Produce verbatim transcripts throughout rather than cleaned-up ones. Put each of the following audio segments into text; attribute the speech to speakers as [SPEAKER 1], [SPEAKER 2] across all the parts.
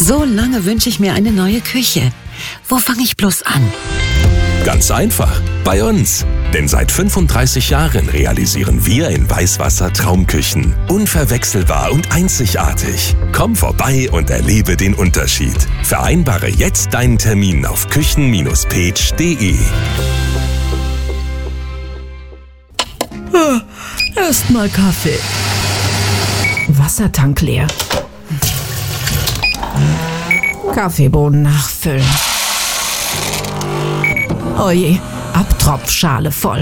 [SPEAKER 1] So lange wünsche ich mir eine neue Küche. Wo fange ich bloß an?
[SPEAKER 2] Ganz einfach, bei uns. Denn seit fünfunddreißig Jahren realisieren wir in Weißwasser Traumküchen. Unverwechselbar und einzigartig. Komm vorbei und erlebe den Unterschied. Vereinbare jetzt deinen Termin auf küchen Bindestrich page punkt de.
[SPEAKER 3] Erstmal Kaffee. Wassertank leer. Kaffeebohnen nachfüllen. Oje, Abtropfschale voll.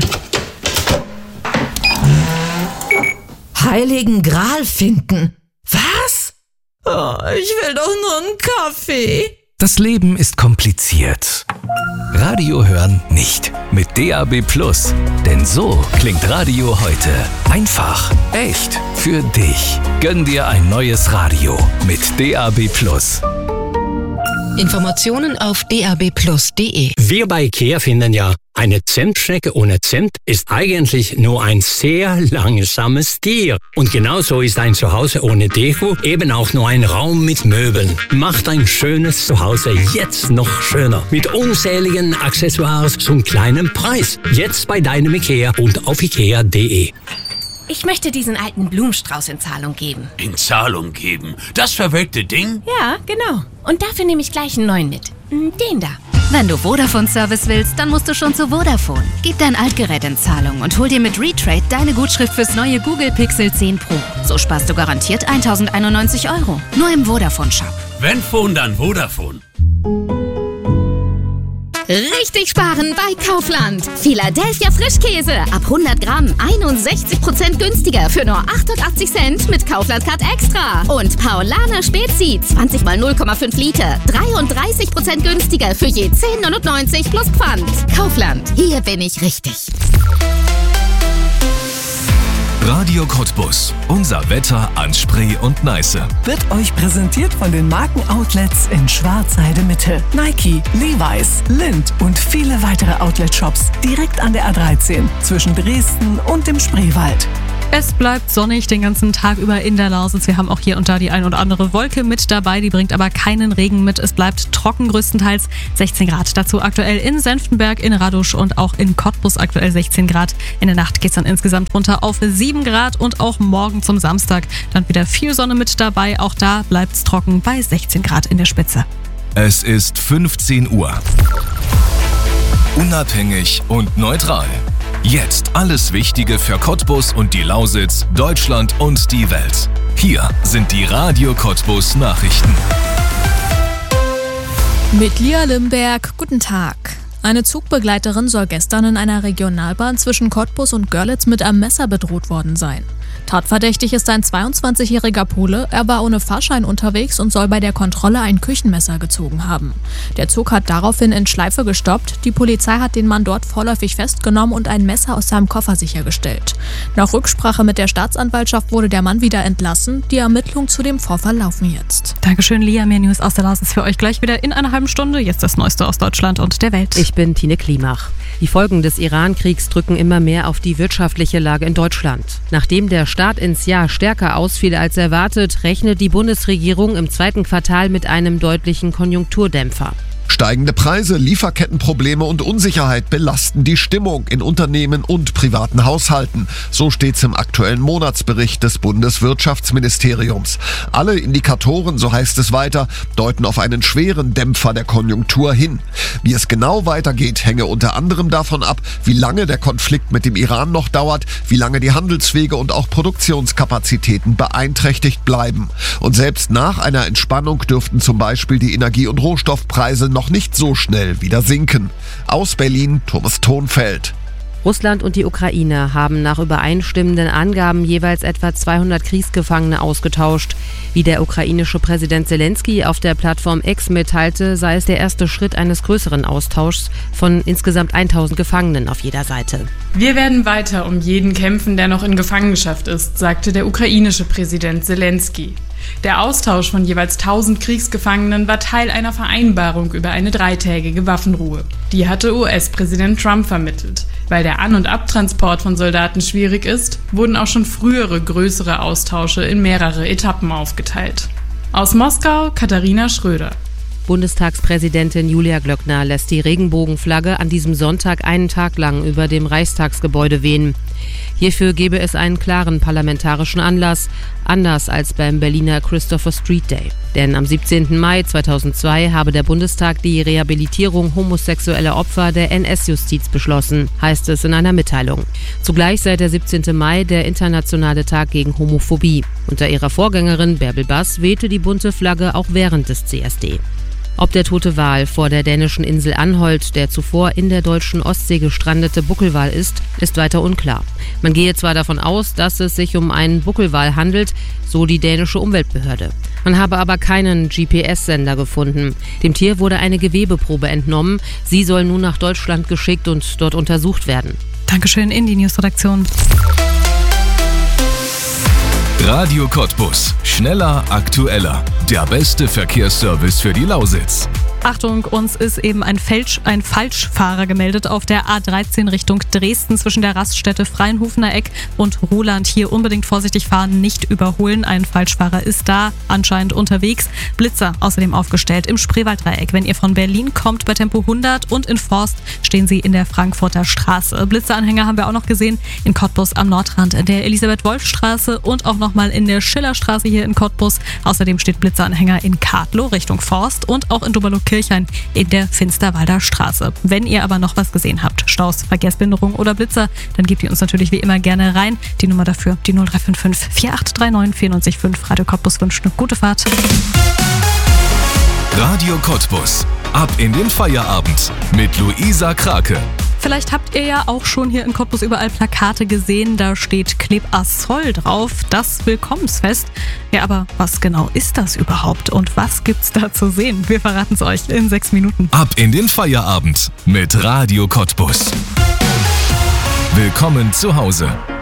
[SPEAKER 3] Heiligen Gral finden. Was? Oh, ich will doch nur einen Kaffee.
[SPEAKER 4] Das Leben ist kompliziert. Radio hören nicht. Mit D A B Plus. Denn so klingt Radio heute. Einfach, echt, für dich. Gönn dir ein neues Radio mit D A B Plus.
[SPEAKER 5] Informationen auf d a b plus punkt de.
[SPEAKER 6] Wir bei IKEA finden ja, eine Zimtschnecke ohne Zimt ist eigentlich nur ein sehr langsames Tier. Und genauso ist ein Zuhause ohne Deko eben auch nur ein Raum mit Möbeln. Macht ein schönes Zuhause jetzt noch schöner. Mit unzähligen Accessoires zum kleinen Preis. Jetzt bei deinem IKEA und auf ikea punkt de.
[SPEAKER 7] Ich möchte diesen alten Blumenstrauß in Zahlung geben.
[SPEAKER 8] In Zahlung geben? Das verwelkte Ding?
[SPEAKER 7] Ja, genau. Und dafür nehme ich gleich einen neuen mit. Den da.
[SPEAKER 9] Wenn du Vodafone-Service willst, dann musst du schon zu Vodafone. Gib dein Altgerät in Zahlung und hol dir mit Retrade deine Gutschrift fürs neue Google Pixel zehn Pro. So sparst du garantiert tausendeinundneunzig Euro. Nur im Vodafone-Shop.
[SPEAKER 8] Wenn Phone, dann Vodafone.
[SPEAKER 9] Richtig sparen bei Kaufland. Philadelphia Frischkäse ab hundert Gramm einundsechzig Prozent günstiger für nur achtundachtzig Cent mit Kaufland Card Extra. Und Paulaner Spezi zwanzig mal null Komma fünf Liter dreiunddreißig Prozent günstiger für je zehn neunundneunzig plus Pfand. Kaufland, hier bin ich richtig.
[SPEAKER 4] Radio Cottbus. Unser Wetter an Spree und Neiße.
[SPEAKER 10] Wird euch präsentiert von den Markenoutlets in Schwarzheide Mitte. Nike, Levi's, Lindt und viele weitere Outlet-Shops direkt an der A dreizehn zwischen Dresden und dem Spreewald.
[SPEAKER 11] Es bleibt sonnig den ganzen Tag über in der Lausitz. Wir haben auch hier und da die ein oder andere Wolke mit dabei, die bringt aber keinen Regen mit. Es bleibt trocken größtenteils, sechzehn Grad. Dazu aktuell in Senftenberg, in Radusch und auch in Cottbus aktuell sechzehn Grad. In der Nacht geht es dann insgesamt runter auf sieben Grad und auch morgen zum Samstag dann wieder viel Sonne mit dabei. Auch da bleibt es trocken bei sechzehn Grad in der Spitze.
[SPEAKER 4] Es ist fünfzehn Uhr. Unabhängig und neutral. Jetzt alles Wichtige für Cottbus und die Lausitz, Deutschland und die Welt. Hier sind die Radio Cottbus Nachrichten.
[SPEAKER 12] Mit Lia Limberg, guten Tag. Eine Zugbegleiterin soll gestern in einer Regionalbahn zwischen Cottbus und Görlitz mit einem Messer bedroht worden sein. Tatverdächtig ist ein zweiundzwanzigjähriger Pole. Er war ohne Fahrschein unterwegs und soll bei der Kontrolle ein Küchenmesser gezogen haben. Der Zug hat daraufhin in Schleife gestoppt. Die Polizei hat den Mann dort vorläufig festgenommen und ein Messer aus seinem Koffer sichergestellt. Nach Rücksprache mit der Staatsanwaltschaft wurde der Mann wieder entlassen. Die Ermittlungen zu dem Vorfall laufen jetzt.
[SPEAKER 11] Dankeschön, Lia. Mehr News aus der Lausitz für euch gleich wieder in einer halben Stunde. Jetzt das Neueste aus Deutschland und der Welt.
[SPEAKER 13] Ich bin Tine Klimach. Die Folgen des Iran-Kriegs drücken immer mehr auf die wirtschaftliche Lage in Deutschland. Nachdem der Start ins Jahr stärker ausfiel als erwartet, rechnet die Bundesregierung im zweiten Quartal mit einem deutlichen Konjunkturdämpfer.
[SPEAKER 14] Steigende Preise, Lieferkettenprobleme und Unsicherheit belasten die Stimmung in Unternehmen und privaten Haushalten. So steht's im aktuellen Monatsbericht des Bundeswirtschaftsministeriums. Alle Indikatoren, so heißt es weiter, deuten auf einen schweren Dämpfer der Konjunktur hin. Wie es genau weitergeht, hänge unter anderem davon ab, wie lange der Konflikt mit dem Iran noch dauert, wie lange die Handelswege und auch Produktionskapazitäten beeinträchtigt bleiben. Und selbst nach einer Entspannung dürften zum Beispiel die Energie- und Rohstoffpreise noch nicht so schnell wieder sinken. Aus Berlin, Thomas Thonfeld.
[SPEAKER 13] Russland und die Ukraine haben nach übereinstimmenden Angaben jeweils etwa zweihundert Kriegsgefangene ausgetauscht. Wie der ukrainische Präsident Zelensky auf der Plattform X mitteilte, sei es der erste Schritt eines größeren Austauschs von insgesamt tausend Gefangenen auf jeder Seite.
[SPEAKER 15] Wir werden weiter um jeden kämpfen, der noch in Gefangenschaft ist, sagte der ukrainische Präsident Zelensky. Der Austausch von jeweils tausend Kriegsgefangenen war Teil einer Vereinbarung über eine dreitägige Waffenruhe. Die hatte U S-Präsident Trump vermittelt. Weil der An- und Abtransport von Soldaten schwierig ist, wurden auch schon frühere größere Austausche in mehrere Etappen aufgeteilt. Aus Moskau Katharina Schröder.
[SPEAKER 13] Bundestagspräsidentin Julia Glöckner lässt die Regenbogenflagge an diesem Sonntag einen Tag lang über dem Reichstagsgebäude wehen. Hierfür gebe es einen klaren parlamentarischen Anlass, anders als beim Berliner Christopher Street Day. Denn am siebzehnten Mai zweitausendzwei habe der Bundestag die Rehabilitierung homosexueller Opfer der N S-Justiz beschlossen, heißt es in einer Mitteilung. Zugleich sei der siebzehnte Mai der internationale Tag gegen Homophobie. Unter ihrer Vorgängerin Bärbel Bass wehte die bunte Flagge auch während des C S D. Ob der tote Wal vor der dänischen Insel Anholt der zuvor in der deutschen Ostsee gestrandete Buckelwal ist, ist weiter unklar. Man gehe zwar davon aus, dass es sich um einen Buckelwal handelt, so die dänische Umweltbehörde. Man habe aber keinen G P S-Sender gefunden. Dem Tier wurde eine Gewebeprobe entnommen. Sie soll nun nach Deutschland geschickt und dort untersucht werden.
[SPEAKER 11] Dankeschön in die Newsredaktion.
[SPEAKER 4] Radio Cottbus. Schneller, aktueller. Der beste Verkehrsservice für die Lausitz.
[SPEAKER 11] Achtung, uns ist eben ein, Fälsch, ein Falschfahrer gemeldet auf der A dreizehn Richtung Dresden zwischen der Raststätte Freienhofener Eck und Roland. Hier unbedingt vorsichtig fahren, nicht überholen. Ein Falschfahrer ist da anscheinend unterwegs. Blitzer außerdem aufgestellt im Spreewalddreieck. Wenn ihr von Berlin kommt bei Tempo hundert und in Forst stehen sie in der Frankfurter Straße. Blitzeranhänger haben wir auch noch gesehen in Cottbus am Nordrand der Elisabeth-Wolf-Straße und auch nochmal in der Schillerstraße hier in Cottbus. Außerdem steht Blitzeranhänger in Kadlow Richtung Forst und auch in Doberlo-Kirchhain in der Finsterwalder Straße. Wenn ihr aber noch was gesehen habt, Staus, Verkehrsbehinderung oder Blitzer, dann gebt ihr uns natürlich wie immer gerne rein. Die Nummer dafür, die null drei fünf fünf vier acht drei neun vier neun fünf. Radio Cottbus wünscht eine gute Fahrt.
[SPEAKER 4] Radio Cottbus. Ab in den Feierabend mit Luisa Krake.
[SPEAKER 11] Vielleicht habt ihr ja auch schon hier in Cottbus überall Plakate gesehen, da steht Klebassol drauf, das Willkommensfest. Ja, aber was genau ist das überhaupt und was gibt's da zu sehen? Wir verraten es euch in sechs Minuten.
[SPEAKER 4] Ab in den Feierabend mit Radio Cottbus. Willkommen zu Hause.